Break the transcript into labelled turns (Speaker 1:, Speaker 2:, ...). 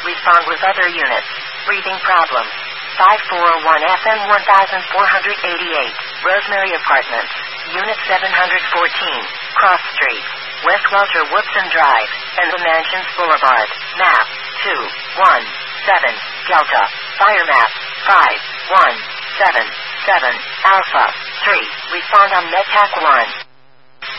Speaker 1: Respond with other units. Breathing problem. 541 FM 1488. Rosemary Apartments. Unit 714. Cross Street. West Walter Woodson Drive. And the Mansions Boulevard. Map. 217. Delta. Fire map. 5177. Alpha. 3. Respond on MedTac 1.